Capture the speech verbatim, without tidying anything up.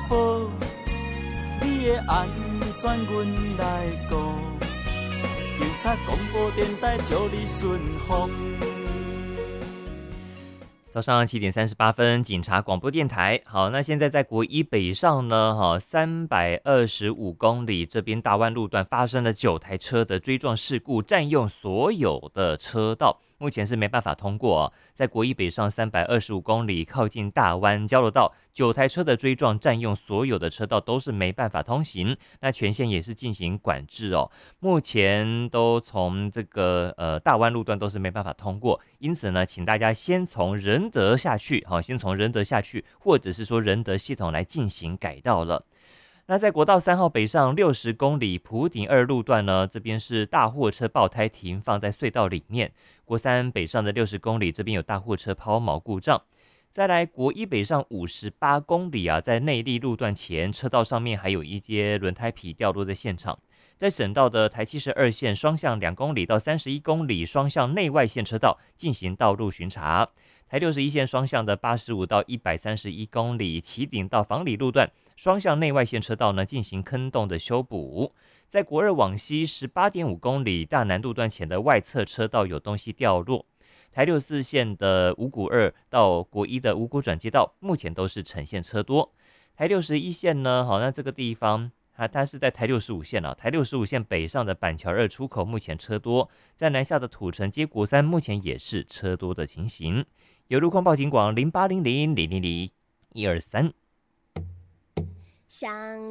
保，你的安全阮来顾。警察广播电台祝你顺风。 早上七点三十八分，警察广播电台。好，那现在在国一北上呢，哈，三百二十五公里这边大湾路段发生了九台车的追撞事故，占用所有的车道，目前是没办法通过、哦。在国一北上三百二十五公里，靠近大湾交流道，九台车的追撞占用所有的车道，都是没办法通行。那全线也是进行管制哦，目前都从这个呃大湾路段都是没办法通过，因此呢，请大家先从仁德下去，好，先从仁德下去，或者是说仁德系统来进行改道了。那在国道三号北上六十公里埔顶二路段呢，这边是大货车爆胎停放在隧道里面。国三北上的六十公里，这边有大货车抛锚故障。再来国一北上五十八公里啊，在内壢路段前车道上面还有一些轮胎皮掉落在现场。在省道的台七十二线双向两公里到三十一公里双向内外线车道进行道路巡查。台六十一线双向的八十五到一百三十一公里旗顶到房里路段双向内外线车道呢进行坑洞的修补。在国二往西十八点五公里大南路段前的外侧车道有东西掉落。台六四线的五股二到国一的五股转接道目前都是呈现车多。台六十一线呢，好，那这个地方啊，它是在台六十五线啊，台六十五线北上的板桥二出口目前车多，在南下的土城接国三目前也是车多的情形。有路况报警广零八零零零零零一二三。 想